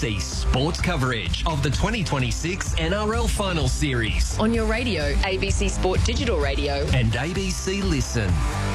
ABC Sports coverage of the 2026 NRL Final Series On your radio, ABC Sport Digital Radio. and ABC Listen.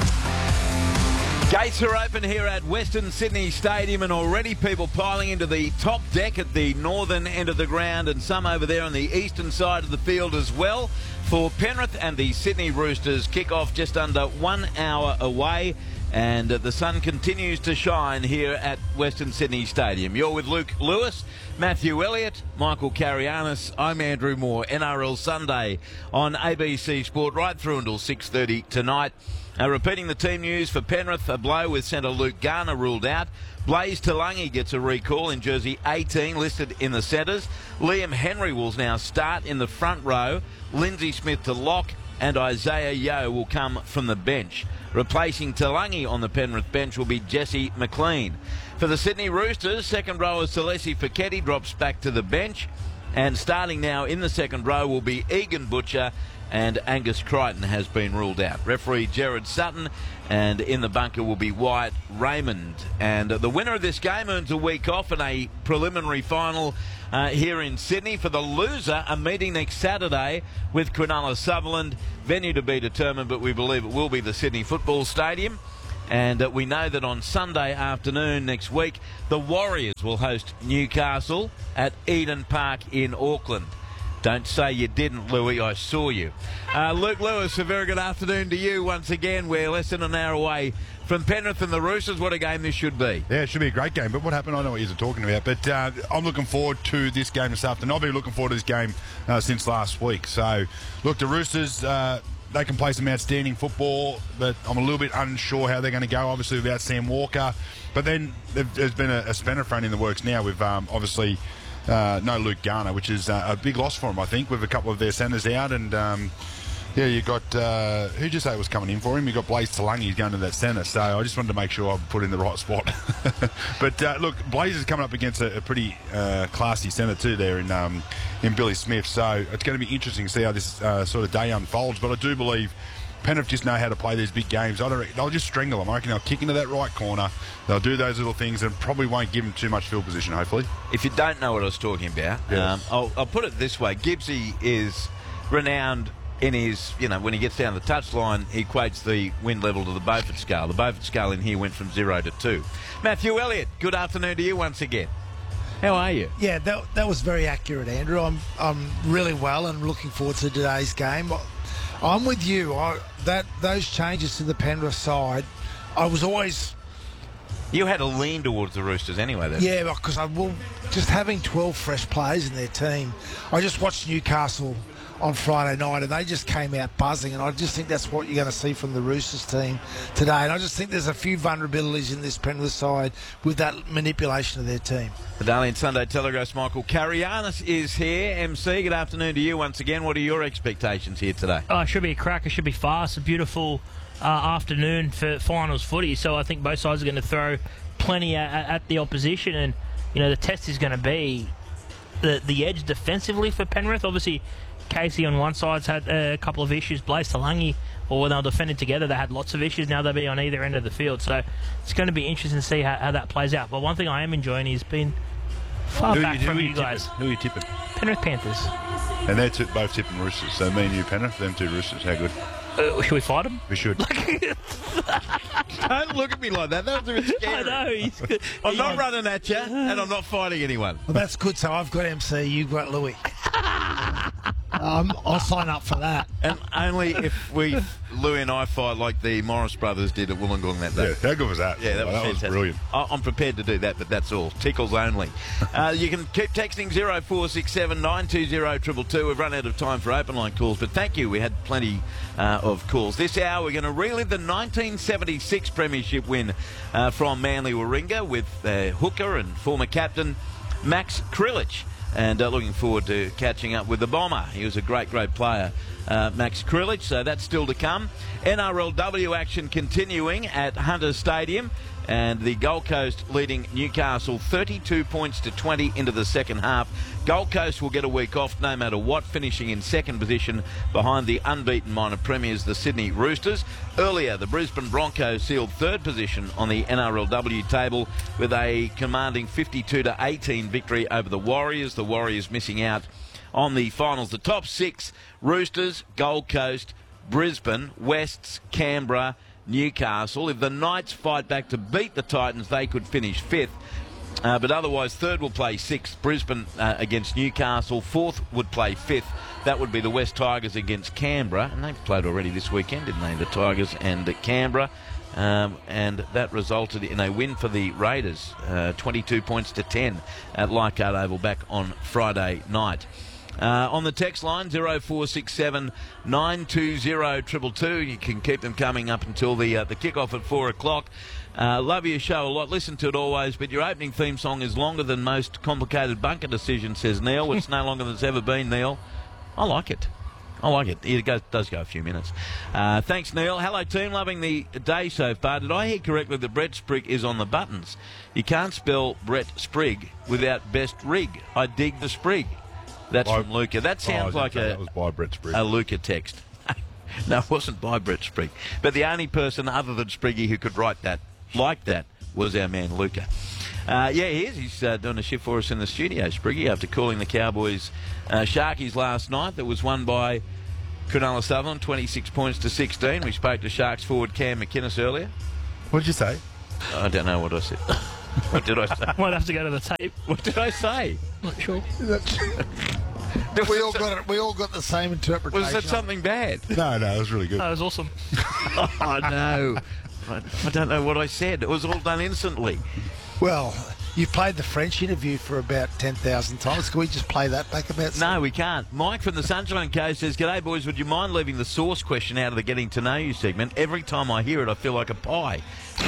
Gates are open here at Western Sydney Stadium, and already people piling into the top deck at the northern end of the ground, and some over there on the eastern side of the field as well, for Penrith and the Sydney Roosters. Kick-off just under 1 hour away, and the sun continues to shine here at Western Sydney Stadium. You're with Luke Lewis, Matthew Elliott, Michael Carianis. I'm Andrew Moore. NRL Sunday on ABC Sport right through until 6:30 tonight. Repeating the team news for Penrith, a blow with centre Luke Garner ruled out. Blaze Talangi gets a recall in jersey 18, listed in the centres. Liam Henry will now start in the front row. Lindsay Smith to lock, and Isaiah Yeo will come from the bench. Replacing Talangi on the Penrith bench will be Jesse McLean. For the Sydney Roosters, second rower Celesi Feketi drops back to the bench. And starting now in the second row will be Egan Butcher, and Angus Crichton has been ruled out. Referee Gerard Sutton, and in the bunker will be Wyatt Raymond. And the winner of this game earns a week off in a preliminary final here in Sydney. For the loser, a meeting next Saturday with Cronulla Sutherland. Venue to be determined, but we believe it will be the Sydney Football Stadium. And we know that on Sunday afternoon next week, the Warriors will host Newcastle at Eden Park in Auckland. Don't say you didn't, Louis. I saw you. Luke Lewis, a very good afternoon to you once again. We're less than an hour away from Penrith and the Roosters. What a game this should be. Yeah, it should be a great game. But what happened, I know what you're talking about. But I'm looking forward to this game this afternoon. I've been looking forward to this game since last week. So, look, the Roosters, they can play some outstanding football, but I'm a little bit unsure how they're going to go, obviously, without Sam Walker. But then there's been a spanner front in the works now with, obviously, no Luke Garner, which is a big loss for him, I think, with a couple of their centres out. And, yeah, you got, who'd you say was coming in for him? You got Blaze Talangi going to that centre. So I just wanted to make sure I put in the right spot. But, look, Blaze is coming up against a pretty classy centre too there in Billy Smith. So it's going to be interesting to see how this sort of day unfolds. But I do believe Penrith just know how to play these big games. They'll just strangle them. I reckon they'll kick into that right corner. They'll do those little things and probably won't give them too much field position, hopefully. If you don't know what I was talking about, Yes. I'll put it this way. Gibbsy is renowned in his, when he gets down the touchline, he equates the wind level to the Beaufort scale. The Beaufort scale in here went from 0 to 2. Matthew Elliott, good afternoon to you once again. How are you? Yeah, that was very accurate, Andrew. I'm really well and looking forward to today's game. I'm with you. Those changes to the Penrith side, I was always... You had a lean towards the Roosters anyway, then. Yeah, because just having 12 fresh players in their team. I just watched Newcastle on Friday night and they just came out buzzing, and I just think that's what you're going to see from the Roosters team today. And I just think there's a few vulnerabilities in this Penrith side with that manipulation of their team. The Daily and Sunday Telegraph's Michael Carianis is here. MC, good afternoon to you once again. What are your expectations here today? Oh, it should be a cracker. It should be fast. A beautiful afternoon for finals footy. So I think both sides are going to throw plenty at the opposition. And, the test is going to be the edge defensively for Penrith. Obviously, Casey on one side's had a couple of issues. Blaze Talangi, or when they were defending together, they had lots of issues. Now they'll be on either end of the field. So it's going to be interesting to see how that plays out. But one thing I am enjoying is being far back from you guys. Who are you tipping? Penrith Panthers. And they're both tipping Roosters. So me and you, Penrith, them two Roosters. How good? Should we fight them? We should. Don't look at me like that. That was a bit scary. I know. I'm not running at you, and I'm not fighting anyone. Well, that's good. So I've got MC, you've got Louis. I'll sign up for that. And only if Louis and I fight like the Morris brothers did at Wollongong that day. Yeah, how good was that? Yeah, that was fantastic. Brilliant. I'm prepared to do that, but that's all. Tickles only. You can keep texting 0467 920 222. We've run out of time for open line calls, but thank you. We had plenty of calls. This hour, we're going to relive the 1976 premiership win from Manly Warringah with hooker and former captain Max Krilich. And looking forward to catching up with the Bomber. He was a great, great player, Max Krilich, so that's still to come. NRLW action continuing at Hunter Stadium. And the Gold Coast leading Newcastle 32 points to 20 into the second half. Gold Coast will get a week off no matter what, finishing in second position behind the unbeaten minor premiers, the Sydney Roosters. Earlier, the Brisbane Broncos sealed third position on the NRLW table with a commanding 52-18 victory over the Warriors. The Warriors missing out on the finals. The top six: Roosters, Gold Coast, Brisbane, Wests, Canberra, Newcastle. If the Knights fight back to beat the Titans, they could finish fifth. But otherwise, third will play sixth, Brisbane against Newcastle. Fourth would play fifth. That would be the West Tigers against Canberra. And they've played already this weekend, didn't they? The Tigers and Canberra. And that resulted in a win for the Raiders, 22 points to 10 at Leichhardt Oval back on Friday night. On the text line, 0467 920 222. You can keep them coming up until the kick-off at 4 o'clock. Love your show a lot. Listen to it always, but your opening theme song is longer than most complicated bunker decisions, says Neil. It's no longer than it's ever been, Neil. I like it. It does go a few minutes. Thanks, Neil. Hello, team. Loving the day so far. Did I hear correctly that Brett Sprigg is on the buttons? You can't spell Brett Sprigg without best rig. I dig the Sprigg. That's from Luca. That sounds like that was by Brett Sprigg. A Luca text. No, it wasn't by Brett Sprigg. But the only person other than Spriggy who could write that like that was our man Luca. He is. He's doing a shift for us in the studio, Spriggy, after calling the Cowboys Sharkies last night. That was won by Cronulla Sutherland, 26 points to 16. We spoke to Sharks forward Cam McInnes earlier. What did you say? I don't know what I said. What did I say? Might have to go to the tape. What did I say? Not sure. We all got the same interpretation. Was that something bad? No, it was really good. That was awesome. Oh, no. I don't know what I said. It was all done instantly. Well, you've played the French interview for about 10,000 times. Can we just play that back about? No, we can't. Mike from the Sunshine Coast says, "G'day, boys. Would you mind leaving the sauce question out of the Getting to Know You segment? Every time I hear it, I feel like a pie."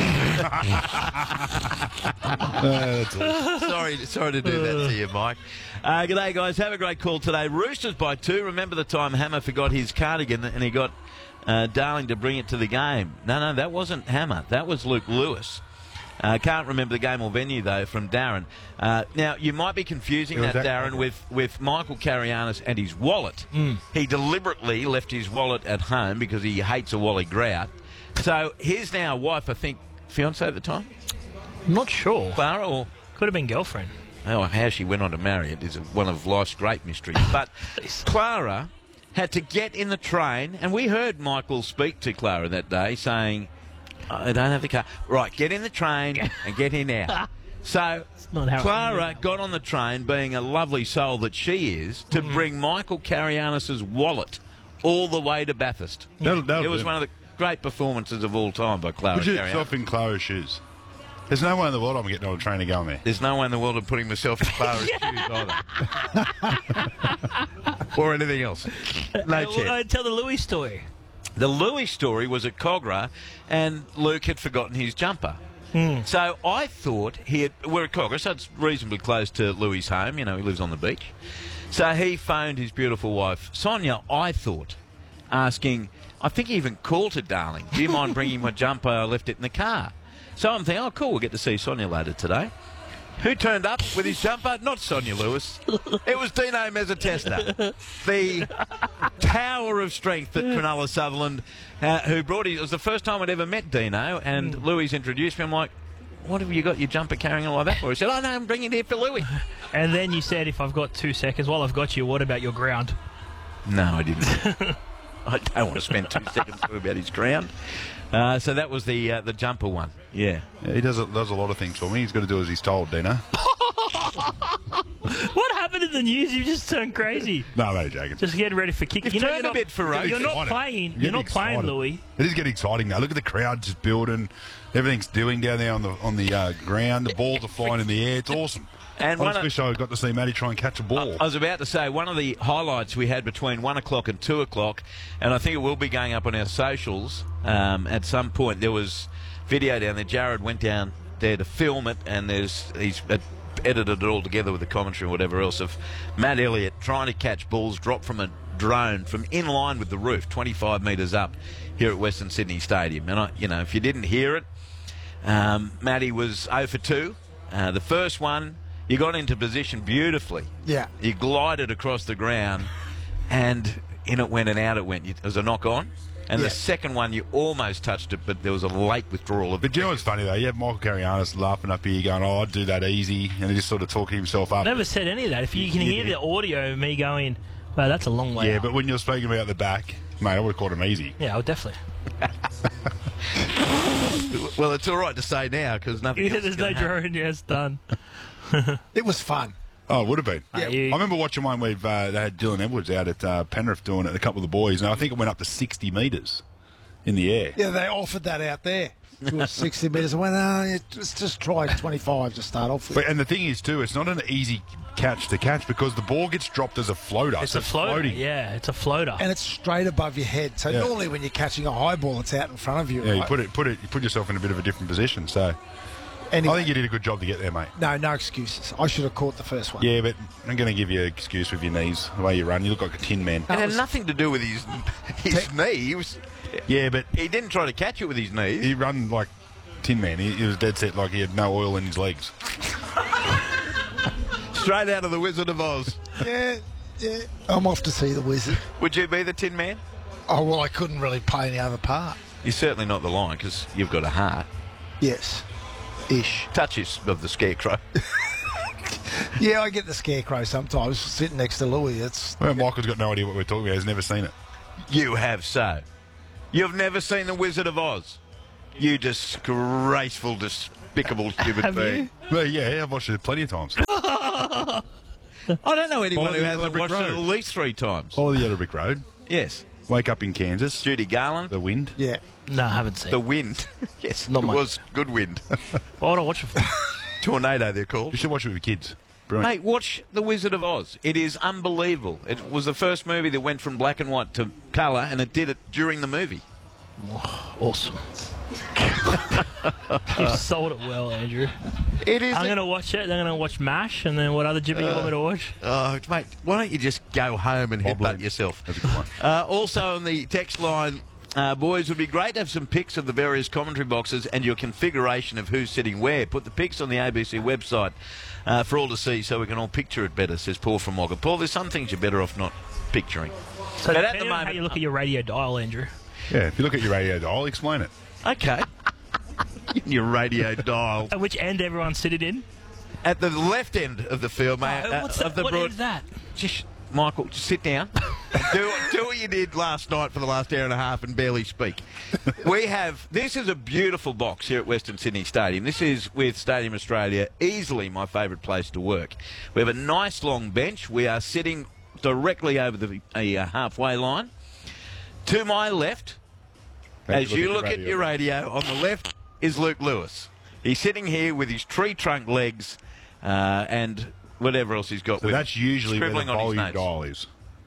That's awesome. Sorry to do that to you, Mike. G'day, guys. Have a great call today. Roosters by 2. Remember the time Hammer forgot his cardigan and he got Darling to bring it to the game? No, that wasn't Hammer. That was Luke Lewis. Can't remember the game or venue, though, from Darren. Now, you might be confusing that, Darren, with Michael Carianis and his wallet. He deliberately left his wallet at home because he hates a Wally Grout. So his now wife, I think, fiancé at the time? I'm not sure. Clara, or could have been girlfriend. Oh, how she went on to marry it is one of life's great mysteries. But Clara had to get in the train, and we heard Michael speak to Clara that day saying, "I don't have the car." Right, get in the train and get in out. So Clara got on the train, being a lovely soul that she is, to bring Michael Carianis' wallet all the way to Bathurst. It was one of the great performances of all time by Clara. Would you yourself in Clara's shoes? There's no way in the world I'm getting on a train to go on there. There's no way in the world of putting myself in Clara's shoes either. Or anything else. No chance. Tell the Louis story. The Louis story was at Cogra, and Luke had forgotten his jumper. So I thought we're at Cogra, so it's reasonably close to Louis' home. You know, he lives on the beach. So he phoned his beautiful wife, Sonia, I thought, asking, I think he even called her, "Darling, do you mind bringing my jumper? I left it in the car." So I'm thinking, oh, cool, we'll get to see Sonia later today. Who turned up with his jumper? Not Sonia Lewis. It was Dino Mezzatesta, the tower of strength at Cronulla Sutherland, who brought it was the first time I'd ever met Dino, and Louis introduced me. I'm like, "What have you got your jumper carrying on like that for?" He said, "Oh, no, I'm bringing it here for Louis." And then you said, "If I've got 2 seconds, while I've got you, what about your ground?" No, I didn't. I don't want to spend 2 seconds talking about his ground. So that was the jumper one. Yeah, he does a lot of things for me. He's got to do as he's told, Dino. What happened in the news? You just turned crazy. No, mate, joking. Just getting ready for kick. You've turned a bit ferocious. You're not playing. You're not playing, Louis. It is getting exciting now. Look at the crowd just building. Everything's doing down there on the ground. The balls are flying in the air. It's awesome. And I just wish I got to see Matty try and catch a ball. I was about to say, one of the highlights we had between 1 o'clock and 2 o'clock, and I think it will be going up on our socials at some point, there was video down there. Jared went down there to film it, and he's edited it all together with the commentary and whatever else, of Matt Elliott trying to catch balls dropped from a drone from in line with the roof, 25 metres up here at Western Sydney Stadium. And, if you didn't hear it, Matty was 0 for 2. The first one, you got into position beautifully. Yeah. You glided across the ground, and in it went and out it went. It was a knock-on. And the second one, you almost touched it, but there was a late withdrawal of it. But do you know what's funny, though? You have Michael Carianis laughing up here going, I'd do that easy, and he just sort of talking himself up. I never said any of that. If you can hear the audio of me going, well, that's a long way out. But when you're speaking about the back, mate, I would have called him easy. Yeah, I would definitely. Well, it's all right to say now because nothing else There's no drone. Yes, done. It was fun. Oh, it would have been. Yeah. I remember watching one where they had Dylan Edwards out at Penrith doing it, a couple of the boys, and I think it went up to 60 metres in the air. Yeah, they offered that out there. It was 60 metres. I went, let's just try 25 to start off with. And the thing is, too, it's not an easy catch to catch because the ball gets dropped as a floater. It's a floater. Floating. Yeah, it's a floater. And it's straight above your head. So normally when you're catching a high ball, it's out in front of you. Yeah, right? you put yourself in a bit of a different position. So Anyway, I think you did a good job to get there, mate. no excuses. I should have caught the first one. Yeah, but I'm going to give you an excuse with your knees, the way you run. You look like a tin man. It had nothing to do with his knee. Yeah, but He didn't try to catch it with his knees. he run like tin man. He was dead set like he had no oil in his legs. Straight out of The Wizard of Oz. Yeah. I'm off to see the Wizard. Would you be the Tin Man? Oh, well, I couldn't really play any other part. You're certainly not the Lion because you've got a heart. Yes. Ish. Touches of the Scarecrow. Yeah, I get the Scarecrow sometimes sitting next to Louis. Well, Michael's got no idea what we're talking about. He's never seen it. You have so. You've never seen The Wizard of Oz. You disgraceful, despicable human Have being. you? Well, yeah, I've watched it plenty of times. I don't know anyone Follow who the hasn't Yellow watched Brick it at Road. least 3 times. Follow the Yellow Brick Road. Yes. Wake up in Kansas. Judy Garland. The Wind. Yeah. No, I haven't seen The it. Wind. Yes, Not it much. was good wind. Why would I watch it for? Tornado, they're called. You should watch it with your kids. Brilliant. Mate, watch The Wizard of Oz. It is unbelievable. It was the first movie that went from black and white to colour, and it did it during the movie. Awesome. You've sold it well, Andrew. It is. I'm going to watch it. Then I'm going to watch MASH, and then what other Jimmy you want me to watch? Oh, mate, why don't you just go home and Bob headbutt Lee. yourself? That's a good one. Also on the text line, boys, would be great to have some pics of the various commentary boxes and your configuration of who's sitting where. Put the pics on the ABC website for all to see so we can all picture it better, says Paul from Wagga. Paul, there's some things you're better off not picturing. So But at depending the on how moment- you look at your radio dial, Andrew. Yeah, if you look at your radio dial, explain it. Okay. Your radio dial. At which end everyone's sitting in? At the left end of the field, mate. What's that? of the What broad. is that? Just, Michael, just sit down. do what you did last night for the last hour and a half and barely speak. This is a beautiful box here at Western Sydney Stadium. This is with Stadium Australia, easily my favourite place to work. We have a nice long bench. We are sitting directly over the halfway line. To my left, as you look at your radio, on the left is Luke Lewis. He's sitting here with his tree trunk legs and whatever else he's got. So with that's usually where the scribbling on his volume notes. dial is.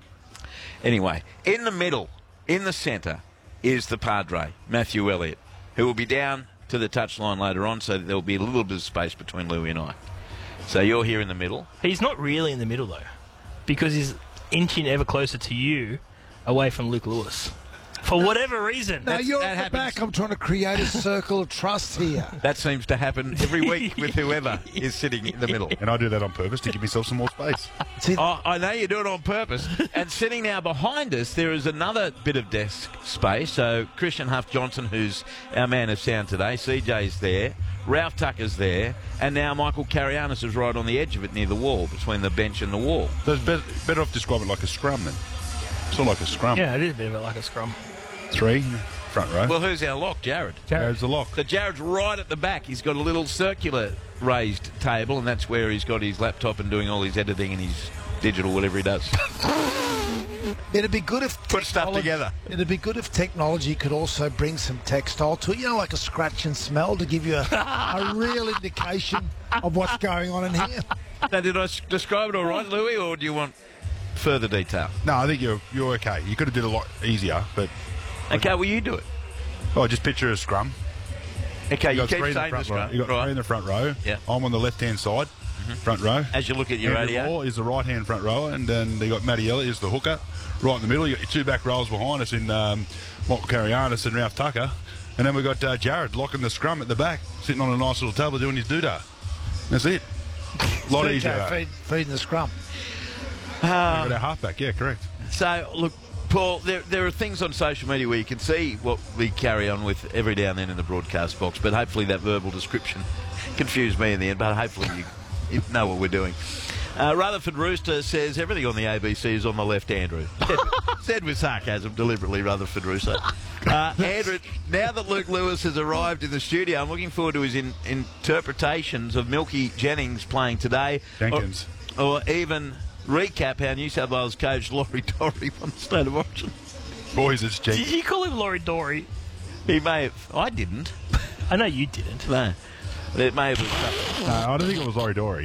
Anyway, in the middle, in the centre, is the Padre, Matthew Elliott, who will be down to the touchline later on, so there will be a little bit of space between Louis and I. So you're here in the middle. He's not really in the middle, though, because he's inching ever closer to you away from Luke Lewis. For whatever reason. Now, you're that at the happens. back. I'm trying to create a circle of trust here. That seems to happen every week with whoever is sitting in the middle. And I do that on purpose to give myself some more space. See, Oh, I know you do it on purpose. And sitting now behind us, there is another bit of desk space. So Christian Huff-Johnson, who's our man of sound today, CJ's there, Ralph Tucker's there, and now Michael Carianis is right on the edge of it near the wall, between the bench and the wall. So it's better off describing it like a scrum then. Sort of like a scrum. Yeah, it is a bit of it like a scrum. 3, front row. Well, who's our lock? Jared. There's the lock. So Jared's right at the back. He's got a little circular raised table, and that's where he's got his laptop and doing all his editing and his digital, whatever he does. it'd be good if Put stuff technology- together. It'd be good if technology could also bring some textile to it. You know, like a scratch and smell to give you a real indication of what's going on in here. Now, did I describe it all right, Louis, or do you want further detail? No, I think you're okay. You could have did a lot easier, but Okay, well, you do it. just picture a scrum. Okay, you got keep three in the saying front this, row. right? You got three in the front row. Yeah. I'm on the left-hand side, front row. As you look at your Andrew radio. Moore is the right-hand front row, and then you got Matty Elliott is the hooker. Right in the middle, you got your two back rows behind us in Michael Carianis and Ralph Tucker. And then we've got Jared locking the scrum at the back, sitting on a nice little table doing his doodah. That's it. A lot easier. Feeding the scrum. We've got our halfback, yeah, correct. So, look, Paul, there are things on social media where you can see what we carry on with every now and then in the broadcast box, but hopefully that verbal description confused me in the end, but hopefully you know what we're doing. Rutherford Rooster says everything on the ABC is on the left, Andrew. Said with sarcasm, deliberately, Rutherford Rooster. Andrew, now that Luke Lewis has arrived in the studio, I'm looking forward to his interpretations of Milky Jennings playing today. Jenkins. Or even recap how New South Wales coach Laurie Dory won the State of Origin. Boys, it's Jenkins. Did you call him Laurie Dory? He may have. I didn't. I know you didn't. No. It may have been. No, I don't think it was Laurie Dory.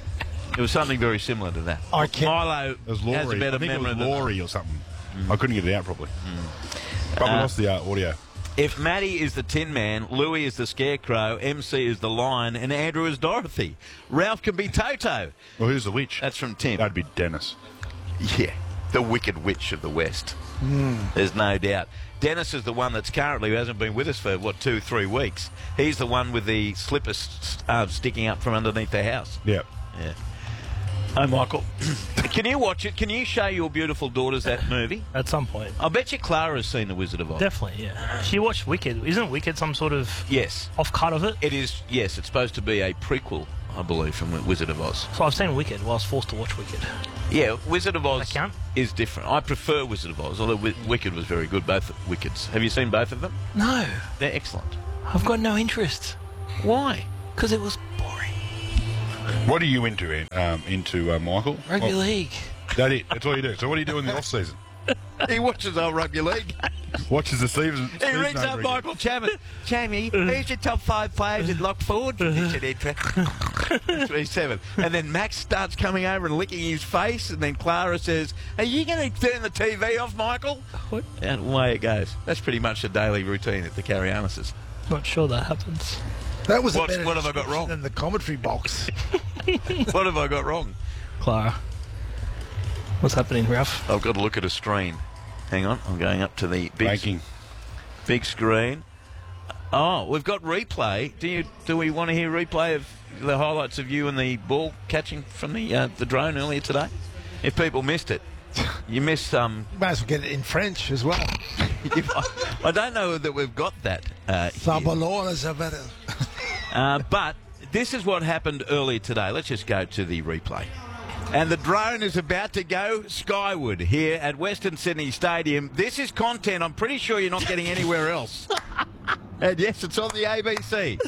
It was something very similar to that. It Milo was has a Laurie. better I think it memory was than Laurie or something. I couldn't get it out properly. But we lost the audio. If Matty is the Tin Man, Louis is the Scarecrow, MC is the Lion, and Andrew is Dorothy. Ralph can be Toto. Well, who's the witch? That's from Tim. That'd be Dennis. Yeah, the Wicked Witch of the West. There's no doubt. Dennis is the one that's currently, who hasn't been with us for, 2-3 weeks. He's the one with the slippers sticking up from underneath the house. Yeah. Yeah. Oh, Michael, can you watch it? Can you show your beautiful daughters that movie? At some point. I bet you Clara has seen The Wizard of Oz. Definitely, yeah. She watched Wicked. Isn't Wicked some sort of Yes. off-cut of it? It is, yes. It's supposed to be a prequel, I believe, from The Wizard of Oz. So I've seen Wicked. Well, I was forced to watch Wicked. Yeah, Wizard of Oz That count? is different. I prefer Wizard of Oz, although Wicked was very good, both Wickeds. Have you seen both of them? No. They're excellent. I've got no interest. Why? Because it was boring. What are you into, Michael? Rugby league. That's all you do. So what do you do in the off-season? He watches our rugby league. Watches the season. He rings up Michael Chapman. Jamie, who's your top 5 players in lock forward position interest? 3-7. And then Max starts coming over and licking his face, and then Clara says, "Are you going to turn the TV off, Michael?" What? And away it goes. That's pretty much the daily routine at the Carianuses. Not sure that happens. That was What a better have I got wrong? than the commentary box. What have I got wrong? Clara. What's happening, Ralph? I've got to look at a screen. Hang on, I'm going up to the big screen. Oh, we've got replay. Do we want to hear replay of the highlights of you and the ball catching from the drone earlier today? If people missed it, you missed some. Might as well get it in French as well. I don't know that we've got that. But this is what happened earlier today. Let's just go to the replay. And the drone is about to go skyward here at Western Sydney Stadium. This is content I'm pretty sure you're not getting anywhere else. And yes, it's on the ABC.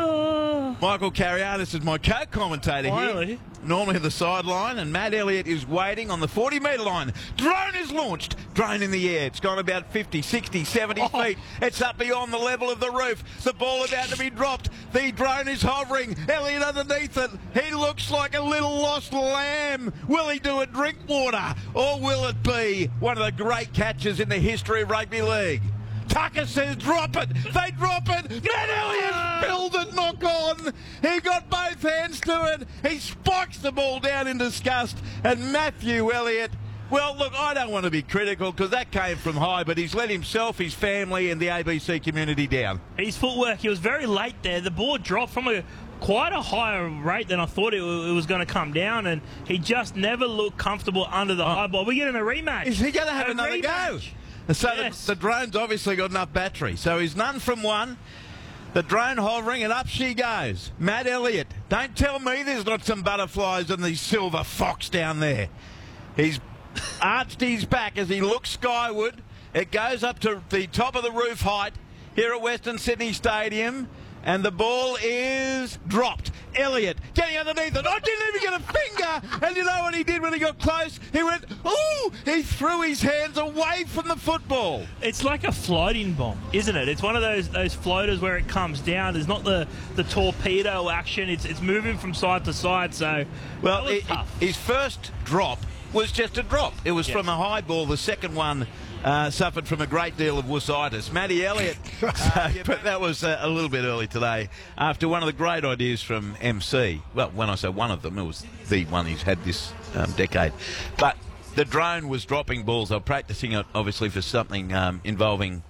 Michael Carianis is my co-commentator here. Normally at the sideline, and Matt Elliott is waiting on the 40-metre line. Drone is launched. Drone in the air. It's gone about 50, 60, 70 feet. It's up beyond the level of the roof. The ball about to be dropped. The drone is hovering. Elliott underneath it. He looks like a little lost lamb. Will he do a drink water? Or will it be one of the great catches in the history of rugby league? Tucker says drop it. They drop it. Matt Elliott spilled it, knock on. He got both hands to it. He spikes the ball down in disgust. And Matthew Elliott, well, look, I don't want to be critical because that came from high, but he's let himself, his family and the ABC community down. His footwork, he was very late there. The ball dropped from quite a higher rate than I thought it was going to come down, and he just never looked comfortable under the high ball. We're getting a rematch. Is he going to have another go? So yes. the drone's obviously got enough battery. So he's none from one. The drone hovering, and up she goes. Matt Elliott. Don't tell me there's not some butterflies and the silver fox down there. He's arched his back as he looks skyward. It goes up to the top of the roof height here at Western Sydney Stadium. And the ball is dropped. Elliott getting underneath it. I didn't even get a finger. And you know what he did when he got close? He went, ooh! He threw his hands away from the football. It's like a floating bomb, isn't it? It's one of those floaters where it comes down. There's not the torpedo action. It's moving from side to side. So, well, tough. His first drop was just a drop. It was from a high ball. The second one suffered from a great deal of wussitis. Matty Elliott, but that was a little bit early today after one of the great ideas from MC. Well, when I say one of them, it was the one he's had this decade. But the drone was dropping balls. They were practicing it, obviously, for something involving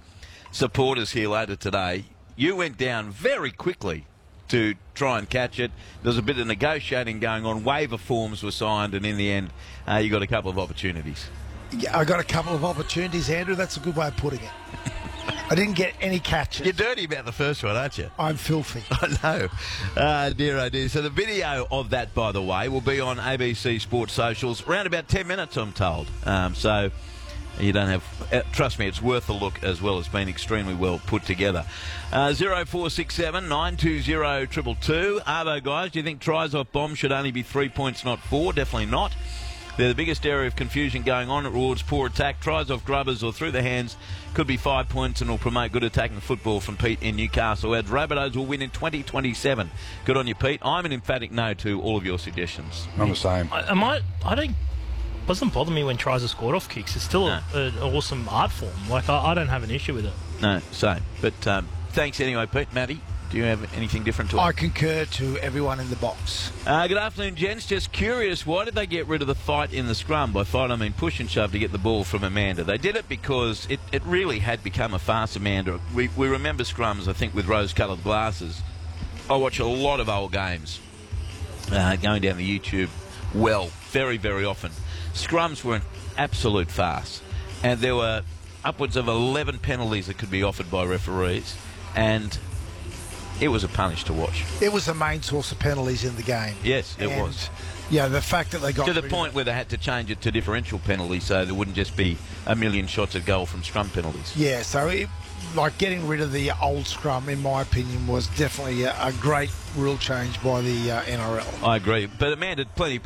supporters here later today. You went down very quickly to try and catch it. There was a bit of negotiating going on. Waiver forms were signed, and in the end, you got a couple of opportunities. Yeah, I got a couple of opportunities, Andrew. That's a good way of putting it. I didn't get any catches. You're dirty about the first one, aren't you? I'm filthy. I know. Dear, oh dear. So the video of that, by the way, will be on ABC Sports Socials around about 10 minutes, I'm told. So you don't have... trust me, it's worth a look as well. It's been extremely well put together. 0467 920 222. Arvo, guys, do you think tries off bombs should only be 3 points, not 4? Definitely not. They're the biggest area of confusion going on. It rewards poor attack. Tries off grubbers or through the hands could be 5 points and will promote good attacking football from Pete in Newcastle. Adds Rabbitohs will win in 2027. Good on you, Pete. I'm an emphatic no to all of your suggestions. I'm the same. Doesn't bother me when tries are scored off kicks. It's still an awesome art form. Like, I don't have an issue with it. No, same. But thanks anyway, Pete. Matty, do you have anything different to add? I concur to everyone in the box. Good afternoon, gents. Just curious, why did they get rid of the fight in the scrum? By fight, I mean push and shove to get the ball from Amanda. They did it because it really had become a farce, Amanda. We remember scrums, I think, with rose-coloured glasses. I watch a lot of old games going down the YouTube very, very often. Scrums were an absolute farce. And there were upwards of 11 penalties that could be offered by referees. And it was a punish to watch. It was the main source of penalties in the game. Yes, it was. Yeah, the fact that they got to the point where they had to change it to differential penalties so there wouldn't just be a million shots at goal from scrum penalties. Yeah, so getting rid of the old scrum, in my opinion, was definitely a great rule change by the NRL. I agree. But Amanda, plenty of